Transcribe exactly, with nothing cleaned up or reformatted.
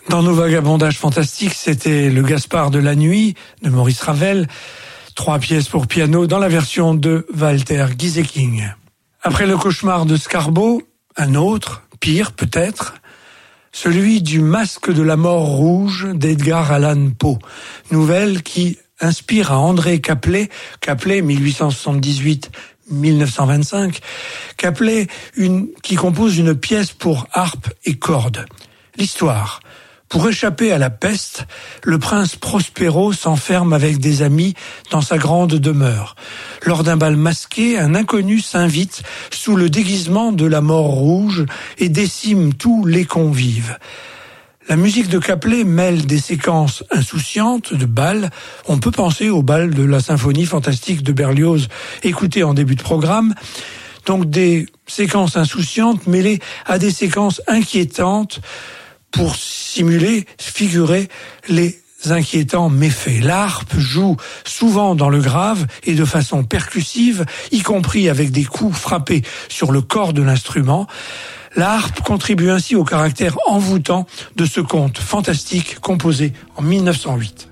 Dans nos vagabondages fantastiques, c'était le Gaspard de la nuit de Maurice Ravel, trois pièces pour piano dans la version de Walter Gieseking. Après le cauchemar de Scarbo, un autre, pire peut-être, celui du Masque de la mort rouge d'Edgar Allan Poe, nouvelle qui inspire à André Caplet, Caplet mille huit cent soixante-dix-huit à mille neuf cent vingt-cinq, Caplet une, qui compose une pièce pour harpe et cordes. L'histoire. Pour échapper à la peste, le prince Prospero s'enferme avec des amis dans sa grande demeure. Lors d'un bal masqué, un inconnu s'invite sous le déguisement de la mort rouge et décime tous les convives. La musique de Caplet mêle des séquences insouciantes de bal. On peut penser au bal de la symphonie fantastique de Berlioz, écouté en début de programme. Donc des séquences insouciantes mêlées à des séquences inquiétantes pour simuler, figurer les inquiétants méfaits. L'harpe joue souvent dans le grave et de façon percussive, y compris avec des coups frappés sur le corps de l'instrument. La harpe contribue ainsi au caractère envoûtant de ce conte fantastique composé en mille neuf cent huit.